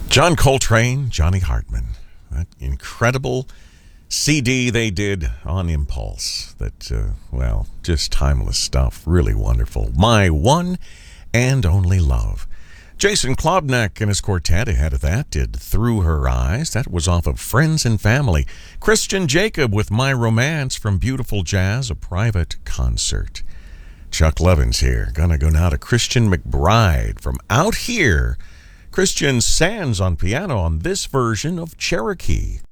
John Coltrane, Johnny Hartman. That incredible CD they did on Impulse. That, just timeless stuff. Really wonderful. My One and Only Love. Jason Klobnak and his quartet ahead of that did Through Her Eyes. That was off of Friends and Family. Christian Jacob with My Romance from Beautiful Jazz, a private concert. Chuck Levins here. Gonna go now to Christian McBride from Out Here. Christian Sands on piano on this version of Cherokee.